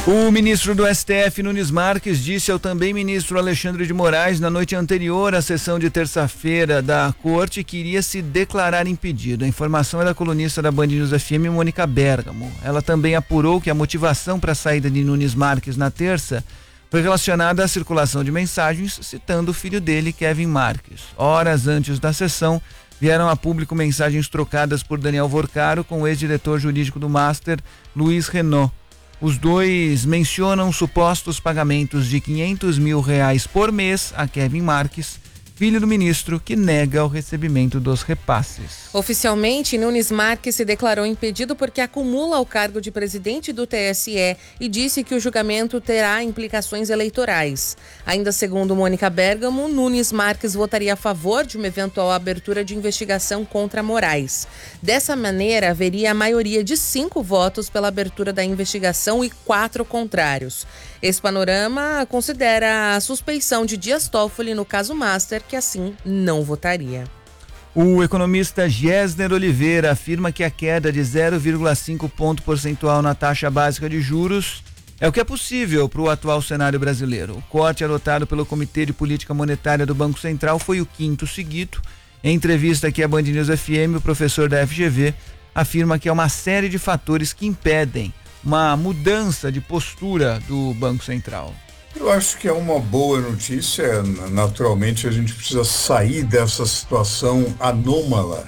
O ministro do STF, Nunes Marques, disse ao também ministro Alexandre de Moraes, na noite anterior à sessão de terça-feira da corte, que iria se declarar impedido. A informação é da colunista da Band News FM, Mônica Bergamo. Ela também apurou que a motivação para a saída de Nunes Marques na terça foi relacionada à circulação de mensagens citando o filho dele, Kevin Marques. Horas antes da sessão, vieram a público mensagens trocadas por Daniel Vorcaro com o ex-diretor jurídico do Master, Luiz Renault. Os dois mencionam supostos pagamentos de R$500 mil por mês a Kevin Marques, filho do ministro, que nega o recebimento dos repasses. Oficialmente, Nunes Marques se declarou impedido porque acumula o cargo de presidente do TSE e disse que o julgamento terá implicações eleitorais. Ainda segundo Mônica Bergamo, Nunes Marques votaria a favor de uma eventual abertura de investigação contra Moraes. Dessa maneira, haveria a maioria de 5 votos pela abertura da investigação e 4 contrários. Esse panorama considera a suspeição de Dias Toffoli no caso Master, que assim não votaria. O economista Gessner Oliveira afirma que a queda de 0,5 ponto percentual na taxa básica de juros é o que é possível para o atual cenário brasileiro. O corte adotado pelo Comitê de Política Monetária do Banco Central foi o 5º seguido. Em entrevista aqui à Band News FM, o professor da FGV afirma que é uma série de fatores que impedem uma mudança de postura do Banco Central. Eu acho que é uma boa notícia. Naturalmente, a gente precisa sair dessa situação anômala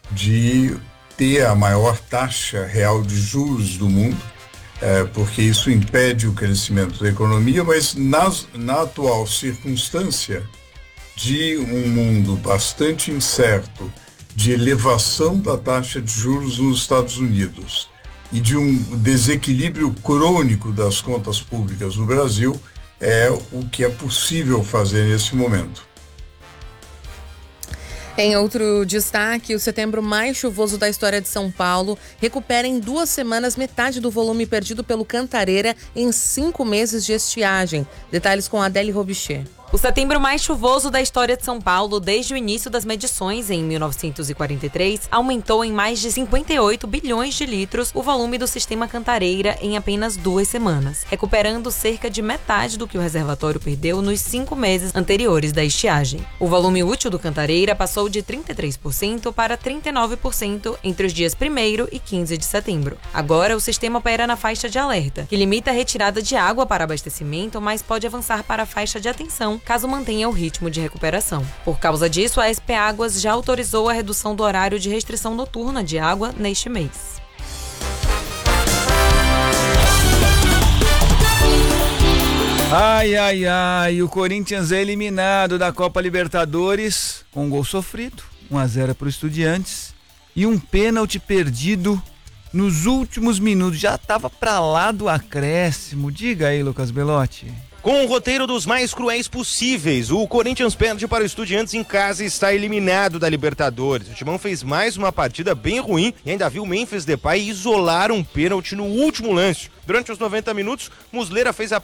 de ter a maior taxa real de juros do mundo, porque isso impede o crescimento da economia, mas na atual circunstância de um mundo bastante incerto, de elevação da taxa de juros nos Estados Unidos e de um desequilíbrio crônico das contas públicas no Brasil, é o que é possível fazer nesse momento. Em outro destaque, o setembro mais chuvoso da história de São Paulo recupera em 2 semanas metade do volume perdido pelo Cantareira em 5 meses de estiagem. Detalhes com Adele Robicher. O setembro mais chuvoso da história de São Paulo desde o início das medições, em 1943, aumentou em mais de 58 bilhões de litros o volume do sistema Cantareira em apenas 2 semanas, recuperando cerca de metade do que o reservatório perdeu nos 5 meses anteriores da estiagem. O volume útil do Cantareira passou de 33% para 39% entre os dias 1º e 15 de setembro. Agora, o sistema opera na faixa de alerta, que limita a retirada de água para abastecimento, mas pode avançar para a faixa de atenção, caso mantenha o ritmo de recuperação. Por causa disso, a SP Águas já autorizou a redução do horário de restrição noturna de água neste mês. O Corinthians é eliminado da Copa Libertadores com um gol sofrido, 1-0 para o Estudiantes e um pênalti perdido nos últimos minutos. Já estava para lá do acréscimo. Diga aí, Lucas Belotti. Com o roteiro dos mais cruéis possíveis, o Corinthians perde para o Estudiantes em casa e está eliminado da Libertadores. O Timão fez mais uma partida bem ruim e ainda viu Memphis Depay isolar um pênalti no último lance. Durante os 90 minutos, Muslera fez a